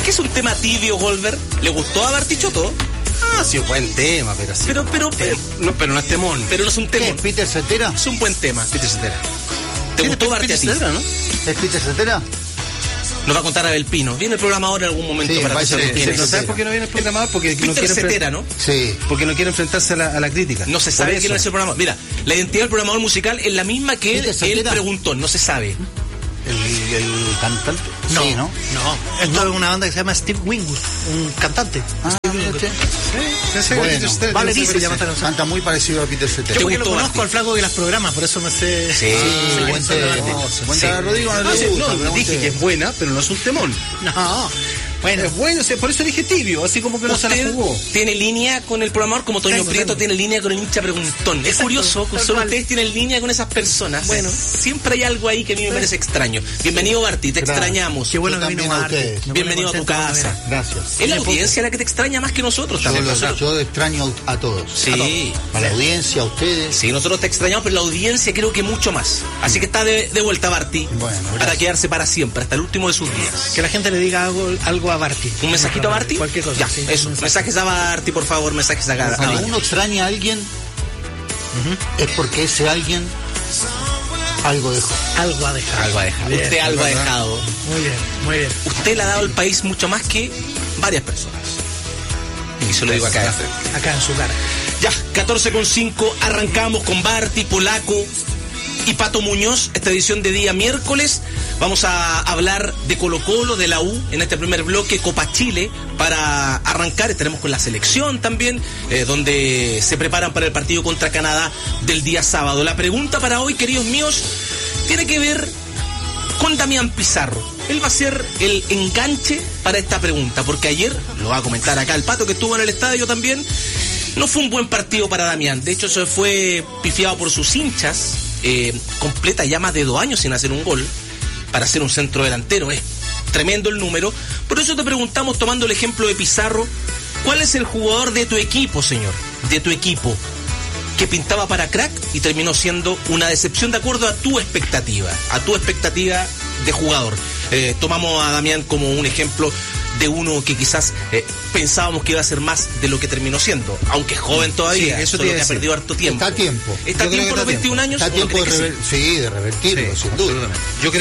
qué es un tema tibio, Goldberg? ¿Le gustó a Bartichotto? Ah, sí, buen tema, pero sí. Pero no es temón. Pero no es un temón. ¿Es Peter Cetera? Es un buen tema. Peter Cetera. ¿Te gustó Barti a ti? Cetera, ¿no? ¿Es Peter Cetera? Nos va a contar Abel Pino. Viene el programador en algún momento Sí, para parece contar que quién sí. es. ¿Sabes por qué no viene el programador? Porque no Peter quiere Cetera, ¿no? Sí. Porque no quiere enfrentarse a la crítica. No se sabe quién es el programador. Mira, la identidad del programador musical es la misma que Peter él Cetera. preguntó. No se sabe. ¿El cantante? No, Sí, ¿no? no. Esto es una banda que se llama Steve Wingwood, un cantante. Ah, mire usted. Bueno, Valerie se llama esta canción. Canta muy parecido a Peter Cetera. Yo porque lo gustó, conozco Barti? al flaco que las programa, por eso me sé. Sí, buen tema. Sí. Rodrigo no le gusta, pero dije usted- que es buena, pero no es un temón. No. Bueno, Es bueno, o sea, por eso dije tibio, así como que no se la Usted jugó. tiene línea con el programador como Toño Tengo. Prieto tiene línea con el hincha preguntón. Es Exacto, curioso que tal solo cual. ustedes tienen línea con esas personas. Bueno. Siempre hay algo ahí que a mí me parece extraño. Bienvenido, Barti, te Gracias. extrañamos. qué bueno Yo que vino también a Marte. ustedes. Me pone Bienvenido a tu contento, casa. mira. Gracias. Es la audiencia la que te extraña más que nosotros también. Yo extraño a todos. Sí. A la audiencia, a ustedes. Sí, nosotros te extrañamos, pero la audiencia creo que mucho más. Así que está de vuelta, Barti, Bueno, gracias. para quedarse para siempre, hasta el último de sus días. Que la gente le diga algo a Barty. ¿Un mensajito a Barti? Cualquier cosa. Ya, sí, eso. un mensaje. Mensajes a Barti, por favor, mensajes a Cuando Barti. uno extraña a alguien, es porque ese alguien algo dejó. Algo ha dejado. Algo ha dejado. Bien, Usted algo ha ¿verdad? dejado. Muy bien, muy bien. Usted le ha dado al país mucho más que varias personas. Y se lo digo acá de frente. Acá en su cara. Ya, 14:05, arrancamos con Barti, Polaco y Pato Muñoz, esta edición de día miércoles. Vamos a hablar de Colo-Colo, de la U, en este primer bloque, Copa Chile, para arrancar. Estaremos con la selección también, donde se preparan para el partido contra Canadá del día sábado. La pregunta para hoy, queridos míos, tiene que ver con Damián Pizarro. Él va a ser el enganche para esta pregunta, porque ayer, lo va a comentar acá el Pato que estuvo en el estadio también, no fue un buen partido para Damián. De hecho, se fue pifiado por sus hinchas, completa ya más de 2 años sin hacer un gol, para ser un centro delantero. Es tremendo el número. Por eso te preguntamos, tomando el ejemplo de Pizarro, ¿cuál es el jugador de tu equipo, señor? De tu equipo, que pintaba para crack y terminó siendo una decepción de acuerdo a tu expectativa de jugador. Tomamos a Damián como un ejemplo de uno que quizás pensábamos que iba a ser más de lo que terminó siendo, aunque es joven todavía, Sí, eso solo te iba a que ha decir. perdido harto tiempo. Está a tiempo. ¿Está a Yo creo tiempo que los 21 años? Está ¿O no tiempo crees de, que sí? de revertirlo, sin duda. Absolutamente. Yo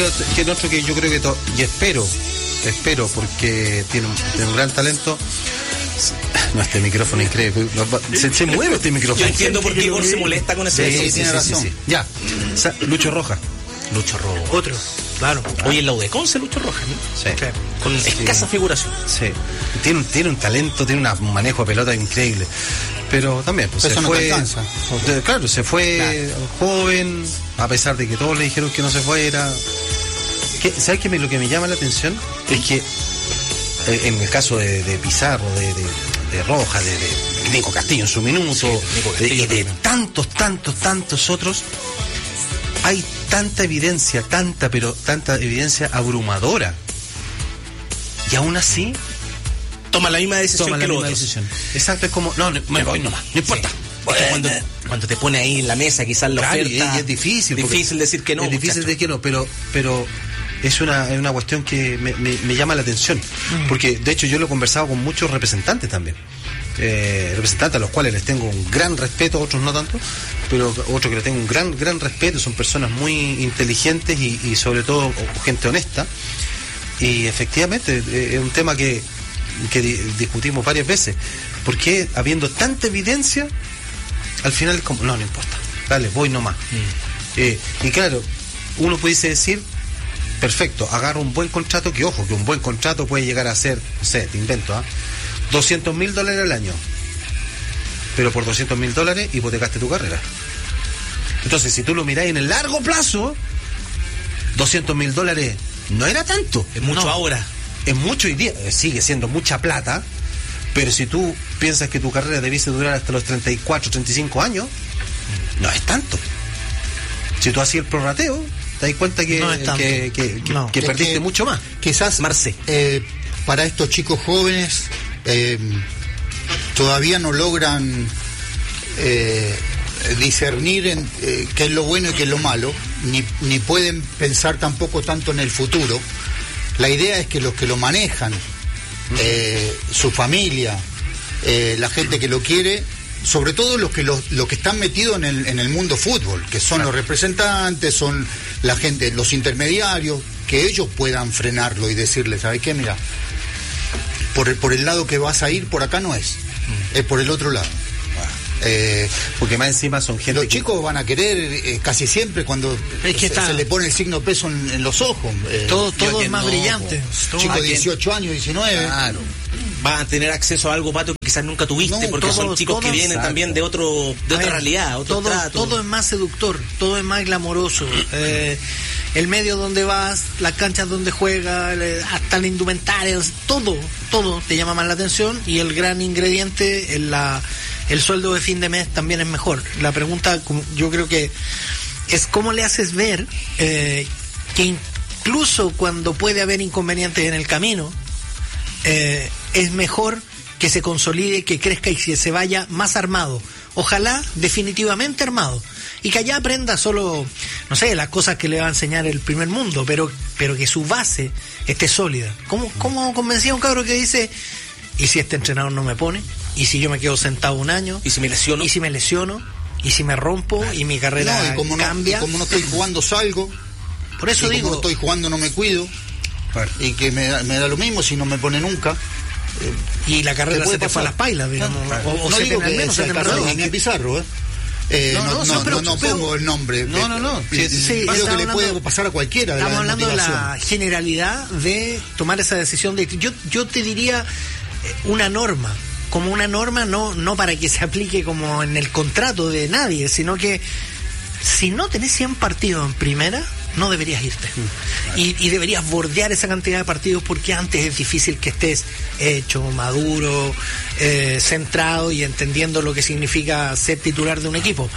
creo que y espero porque tiene un gran talento. No, este micrófono increíble. Se mueve este micrófono. Yo entiendo por qué Igor se molesta con ese. Sí, tiene razón. Ya. Lucho Roja. Lucho Rojo. Otro, claro. Oye, en la UDECONCE, Lucho Rojas, ¿no? Sí. Con escasa figuración. Sí. Tiene un talento, tiene un manejo de pelota increíble. Pero también, pues, Eso se no fue. te alcanza. Claro, se fue joven, a pesar de que todos le dijeron que no se fuera. ¿Sabes qué? Lo que me llama la atención es que en el caso de Pizarro, de Roja, de Nico Castillo en su minuto, Nico Castillo y de también. tantos otros, hay tanta evidencia, tanta evidencia abrumadora. Y aún así Toma la misma decisión toma que la los misma otros. decisión. Exacto, es como, no, me voy nomás, no importa. Es que cuando te pone ahí en la mesa, quizás la Claro, oferta. y es difícil. porque Difícil decir que no. Es difícil muchacho. decir que no, pero es una cuestión que me llama la atención. Porque, de hecho, yo lo he conversado con muchos representantes también. Representantes a los cuales les tengo un gran respeto, otros no tanto, pero otros que les tengo un gran respeto, son personas muy inteligentes y sobre todo gente honesta. Y efectivamente, es un tema que discutimos varias veces. ¿Por qué, habiendo tanta evidencia, al final es como, no importa, dale, voy nomás? Y claro, uno pudiese decir, perfecto, agarro un buen contrato, que ojo, que un buen contrato puede llegar a ser, no sé, te invento, $200,000 al año, pero por $200,000 hipotecaste tu carrera. Entonces, si tú lo mirás en el largo plazo, $200,000 no era tanto. Es mucho ahora. Es mucho hoy día, sigue siendo mucha plata, pero si tú piensas que tu carrera debiese durar hasta los 34, 35 años, no es tanto. Si tú hacías el prorrateo, te das cuenta que, No es tanto. que Es perdiste que mucho más. Quizás Marce. para estos chicos jóvenes todavía no logran discernir qué es lo bueno y qué es lo malo, ni pueden pensar tampoco tanto en el futuro. La idea es que los que lo manejan su familia, la gente que lo quiere, sobre todo los que están metidos en el mundo fútbol, que son los representantes, son la gente, los intermediarios, que ellos puedan frenarlo y decirle, ¿sabes qué? Mira, por el lado que vas a ir, por acá no es por el otro lado. Porque más encima son gente. Los chicos van a querer casi siempre cuando se le pone el signo peso en los ojos. Todo es más brillante. Chicos de 18 años, 19. Claro. Van a tener acceso a algo, Pato, que quizás nunca tuviste, porque son chicos que vienen también de otra realidad, otro trato. Todo es más seductor, todo es más glamoroso. El medio donde vas, las canchas donde juegas, hasta la indumentaria, todo te llama más la atención, y el gran ingrediente es el sueldo de fin de mes también es mejor. La pregunta, yo creo que es cómo le haces ver que incluso cuando puede haber inconvenientes en el camino, es mejor que se consolide, que crezca y que se vaya más armado. Ojalá definitivamente armado. Y que allá aprenda solo, no sé, las cosas que le va a enseñar el primer mundo, pero que su base esté sólida. ¿Cómo convencía a un cabro que dice, ¿y si este entrenador no me pone? ¿Y si yo me quedo sentado un año? ¿Y si me lesiono? ¿Y si me lesiono? ¿Y si me rompo y mi carrera cambia? Y como no estoy jugando, salgo. Por eso digo, como no estoy jugando, no me cuido. Y que me da lo mismo si no me pone nunca. Y la carrera se te fue a las pailas, digamos. No digo que sea el caso de Damián Pizarro, no pongo el nombre. No. Sí, creo que le puede pasar a cualquiera. Estamos hablando de la generalidad de tomar esa decisión. Yo te diría una norma, como una norma, no para que se aplique como en el contrato de nadie, sino que si no tenés 100 partidos en primera, no deberías irte. Y deberías bordear esa cantidad de partidos, porque antes es difícil que estés hecho, maduro, centrado y entendiendo lo que significa ser titular de un equipo.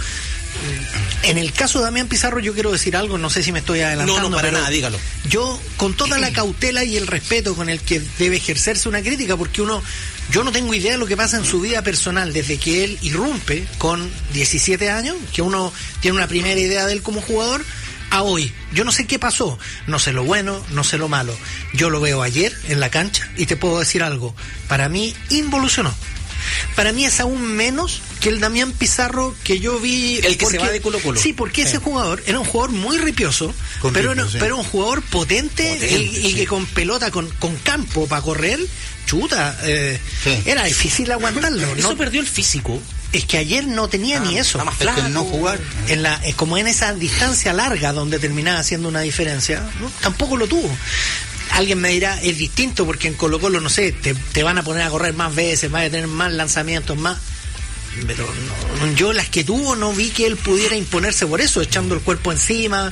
En el caso de Damián Pizarro, yo quiero decir algo, no sé si me estoy adelantando. No, para nada, dígalo. Yo, con toda la cautela y el respeto con el que debe ejercerse una crítica, porque yo no tengo idea de lo que pasa en su vida personal desde que él irrumpe con 17 años, que uno tiene una primera idea de él como jugador, a hoy. Yo no sé qué pasó, no sé lo bueno, no sé lo malo. Yo lo veo ayer en la cancha y te puedo decir algo, para mí involucionó. Para mí es aún menos que el Damián Pizarro que yo vi. El que se va de Colo-Colo. Sí, porque ese jugador era un jugador muy ripioso, pero un jugador potente. Y que con pelota, con campo para correr, chuta, era difícil aguantarlo. Eso perdió el físico. Es que ayer no tenía ni eso. Más flaco. Es que el no jugar. Como en esa distancia larga donde terminaba haciendo una diferencia, ¿no? Tampoco lo tuvo. Alguien me dirá, es distinto porque en Colo-Colo, no sé, te van a poner a correr más veces, vas a tener más lanzamientos, más. Pero no, yo las que tuvo no vi que él pudiera imponerse por eso, echando el cuerpo encima.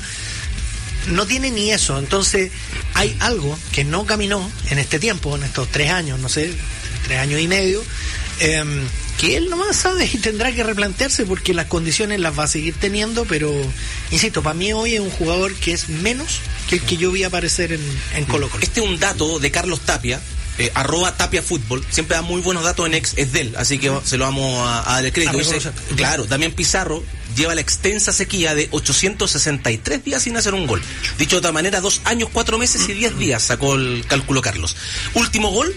No tiene ni eso. Entonces, hay algo que no caminó en este tiempo, en estos 3 años, no sé, 3 años y medio, que él nomás sabe y tendrá que replantearse, porque las condiciones las va a seguir teniendo, pero insisto, para mí hoy es un jugador que es menos que el que yo vi aparecer en Colo-Colo. Este es un dato de Carlos Tapia, @Tapia Fútbol, siempre da muy buenos datos en ex, es de él, así que se lo vamos a dar el crédito. Claro, Damián Pizarro lleva la extensa sequía de 863 días sin hacer un gol. Dicho de otra manera, 2 años, 4 meses y 10 días sacó el cálculo Carlos. Último gol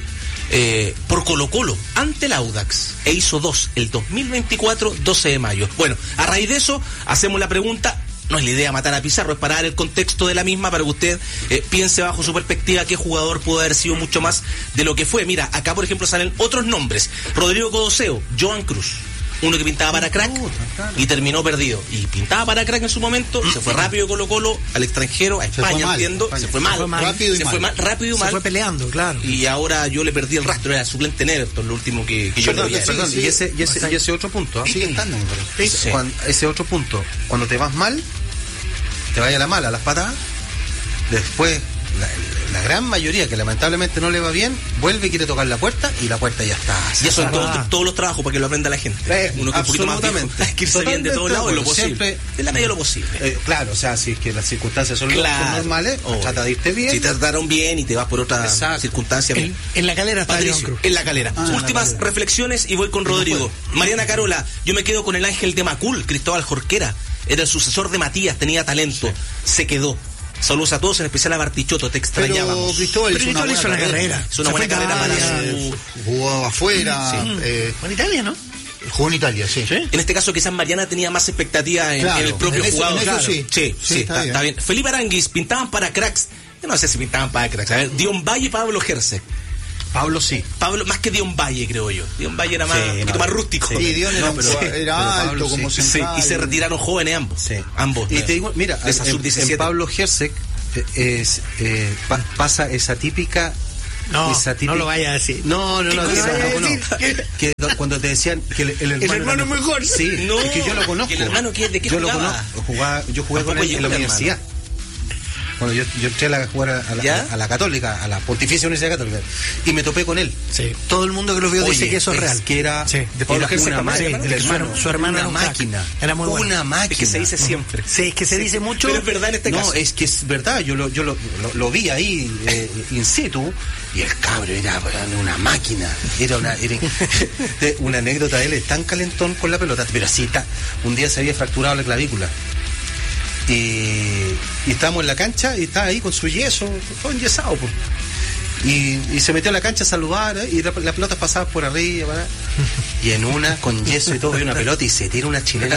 por Colo-Colo ante el Audax, e hizo 2 el 2024, 12 de mayo. Bueno, a raíz de eso hacemos la pregunta. No es la idea matar a Pizarro, es para dar el contexto de la misma, para que usted piense bajo su perspectiva qué jugador pudo haber sido mucho más de lo que fue. Mira, acá por ejemplo salen otros nombres: Rodrigo Codoseo, Joan Cruz, uno que pintaba para crack y terminó perdido, y pintaba para crack en su momento, se fue rápido Colo-Colo al extranjero, a España, entiendo, se fue mal, rápido y mal, se fue peleando, claro, y ahora yo le perdí el rastro, era suplente en Everton, lo último que yo le vi. Y ese otro punto, sigue estando, ese otro punto, cuando te vas mal, te vaya la mala, las patadas, después la gran mayoría que lamentablemente no le va bien, vuelve y quiere tocar la puerta, y la puerta ya está. Y eso en todos los trabajos, para que lo aprenda la gente. Uno que un poquito más viejo, hay que irse bien de todos lados en lo posible. Siempre, en la medida de lo posible. Claro, o sea, si es que las circunstancias son normales, trata de irte bien. Si te trataron bien y te vas por otra circunstancia. En la Calera está Patricio, en la Calera. Últimas reflexiones y voy con Rodrigo. Mariana Carola, yo me quedo con el ángel de Macul, Cristóbal Jorquera. Era el sucesor de Matías, tenía talento, se quedó. Saludos a todos, en especial a Bartichotto, te extrañábamos. Pero Cristóbal hizo una buena carrera. Es una buena carrera para su... Jugó afuera. Con Italia, ¿no? Jugó en Italia, sí. En este caso quizás Mariana tenía más expectativas en el propio jugador. Sí, está bien. Felipe Aranguis, pintaban para cracks. Yo no sé si pintaban para cracks. A ver, Dion Valle y Pablo Gerse. Pablo sí. Pablo, más que Dion Valle, creo yo. Dion Valle era más rústico. Sí, Dion era alto Pablo, como central. Y se retiraron jóvenes ambos. Sí. Ambos. Y te digo, mira, en Pablo Gerse pasa esa típica... No lo vaya a decir. No. Que cuando te decían que el hermano es mejor. Sí, no, es que yo lo conozco. ¿El hermano de qué jugaba? Yo jugué con él en la universidad. Cuando yo entré a jugar a la Católica, a la Pontificia Universidad Católica, y me topé con él. Sí. Todo el mundo que lo vio dice que eso es real. Que era de Pablo Gerse, su hermano una máquina. Era muy bueno. Una máquina. Es que se dice siempre. Sí, es que se dice mucho. Pero es verdad en este caso. No, es que es verdad. Yo lo vi ahí in situ, y el cabro era una máquina. Era una anécdota de él, es tan calentón con la pelota, pero así un día se había fracturado la clavícula. Y estábamos en la cancha y estaba ahí con su yeso, todo enyesado, pues. Y se metió a la cancha a saludar, y la pelota pasaba por arriba, y en una, con yeso y todo, vi una pelota y se tira una chilena.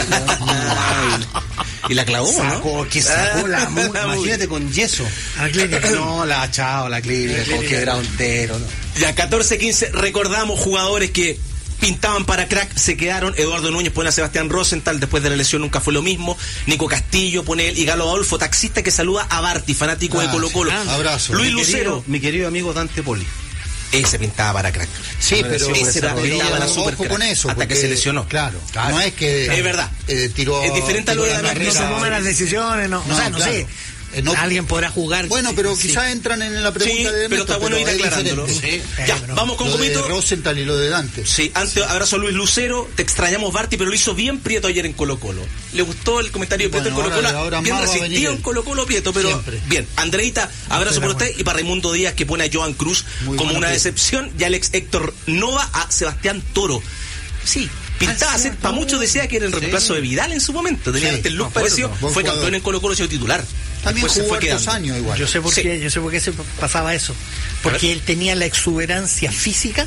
Y la clavó, ¿no? Sacó la imagínate con yeso. A la clínica. No, la clínica, con quebrado entero, ¿no? Ya, 14-15, recordamos jugadores que pintaban para crack, se quedaron. Eduardo Núñez pone a Sebastián Rosenthal, después de la lesión nunca fue lo mismo. Nico Castillo pone él, y Galo Adolfo, taxista que saluda a Barti, fanático de Colo Colo. Abrazo. Luis Lucero, mi querido amigo Dante Poli. Ese pintaba para crack. Sí, pero ese pintaba la super crack, con eso, hasta que se lesionó. Claro. No es que es verdad. Tiró, es diferente a lo de la no se toman las decisiones, no sé. Alguien podrá jugar. Bueno, pero quizás entran en la pregunta de Ernesto, pero está bueno ir aclarándolo. Ya, vamos con Comito. Lo de Rosenthal y lo de Dante. Sí, antes abrazo a Luis Lucero, te extrañamos Barti, pero lo hizo bien Prieto ayer en Colo Colo. ¿Le gustó el comentario de Prieto en Colo Colo? Bien resistido en Colo Colo Prieto, pero siempre. Bien. Andreita, abrazo por usted, y para Raimundo Díaz, que pone a Joan Cruz como una decepción, y Alex Héctor Nova a Sebastián Toro. Sí, pintaba a ser, para muchos decía que era el reemplazo de Vidal en su momento, tenía el look parecido, fue campeón en Colo Colo, sido titular. También jugó hartos años igual. Yo sé por qué se pasaba eso. Porque él tenía la exuberancia física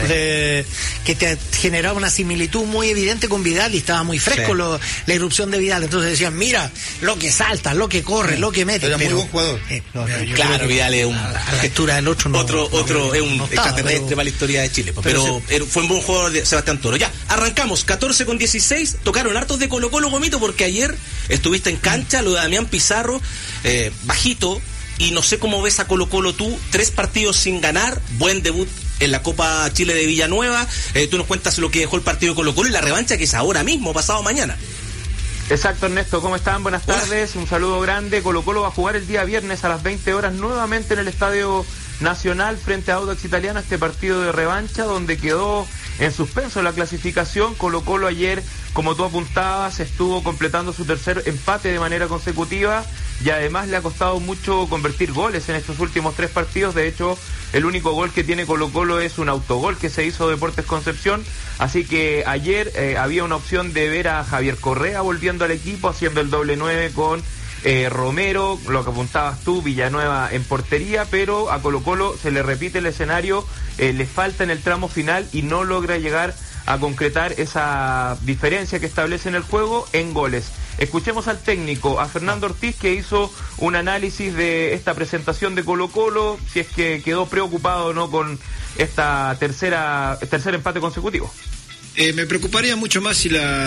que te generaba una similitud muy evidente con Vidal, y estaba muy fresco la irrupción de Vidal. Entonces decían, mira, lo que salta, lo que corre, lo que mete. Era muy buen jugador. Claro, Vidal es a la altura del otro otro es un extraterrestre para la historia de Chile. Pero fue un buen jugador de Sebastián Toro. Ya, arrancamos 14-16. Tocaron hartos de Colo Colo, Gomito, porque ayer estuviste en cancha, lo de Damián Pizarro, bajito, y no sé cómo ves a Colo Colo tú, 3 partidos sin ganar, buen debut en la Copa Chile de Villanueva. Tú nos cuentas lo que dejó el partido de Colo Colo y la revancha que es ahora mismo, pasado mañana. Exacto, Ernesto, ¿cómo están? Buenas tardes, un saludo grande. Colo Colo va a jugar el día viernes a las 20 horas nuevamente en el Estadio Nacional frente a Audax Italiano, este partido de revancha donde quedó en suspenso la clasificación. Colo Colo ayer, como tú apuntabas, estuvo completando su tercer empate de manera consecutiva, y además le ha costado mucho convertir goles en estos últimos 3 partidos. De hecho, el único gol que tiene Colo Colo es un autogol que se hizo Deportes Concepción, así que ayer había una opción de ver a Javier Correa volviendo al equipo, haciendo el doble 9 con Romero, lo que apuntabas tú, Villanueva en portería, pero a Colo Colo se le repite el escenario, le falta en el tramo final y no logra llegar a concretar esa diferencia que establece en el juego en goles. Escuchemos al técnico, a Fernando Ortiz, que hizo un análisis de esta presentación de Colo Colo, si es que quedó preocupado o no con esta tercer empate consecutivo. Me preocuparía mucho más si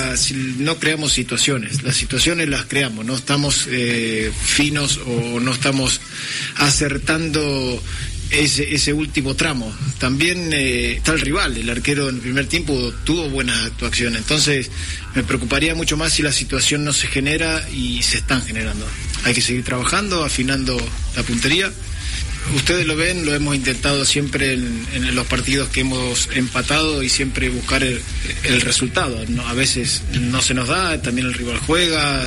no creamos situaciones. Las situaciones las creamos, no estamos finos o no estamos acertando ese último tramo. También está el rival, el arquero en el primer tiempo tuvo buenas actuaciones, entonces me preocuparía mucho más si la situación no se genera, y se están generando. Hay que seguir trabajando, afinando la puntería. Ustedes lo ven, lo hemos intentado siempre en los partidos que hemos empatado, y siempre buscar el resultado, ¿no? A veces no se nos da, también el rival juega,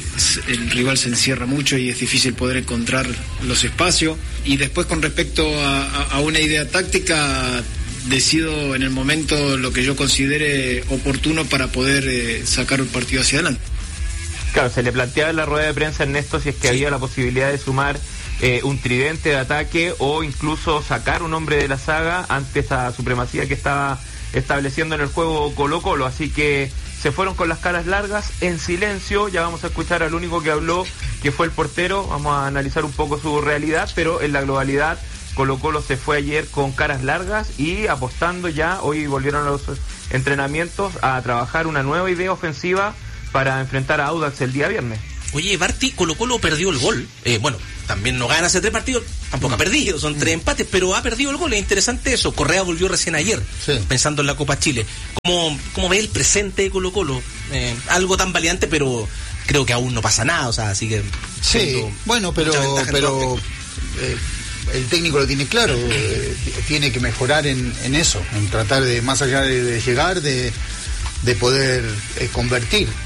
el rival se encierra mucho y es difícil poder encontrar los espacios. Y después, con respecto a una idea táctica, decido en el momento lo que yo considere oportuno para poder sacar un partido hacia adelante. Claro, se le planteaba en la rueda de prensa, Ernesto, si es que había la posibilidad de sumar un tridente de ataque o incluso sacar un hombre de la saga ante esa supremacía que estaba estableciendo en el juego Colo-Colo. Así que se fueron con las caras largas, en silencio. Ya vamos a escuchar al único que habló, que fue el portero. Vamos a analizar un poco su realidad, pero en la globalidad Colo-Colo se fue ayer con caras largas y apostando ya, hoy volvieron a los entrenamientos a trabajar una nueva idea ofensiva para enfrentar a Audax el día viernes. Oye, Barty, Colo-Colo perdió el gol. Bueno, también no gana hace 3 partidos, tampoco ha perdido, son 3 empates, pero ha perdido el gol. Es interesante eso. Correa volvió recién ayer, pensando en la Copa Chile. ¿Cómo ve el presente de Colo-Colo? Algo tan valiente, pero creo que aún no pasa nada, o sea, así que... Sí, bueno, pero el técnico lo tiene claro, tiene que mejorar en eso, en tratar de, más allá de llegar, de poder convertir.